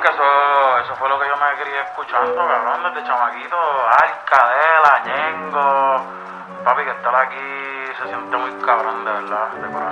eso fue lo que yo me quería escuchando, cabrón, desde chamaquito. Arcadela, Ñengo. Papi, que estar aquí se siente muy cabrón, de verdad, de corazón.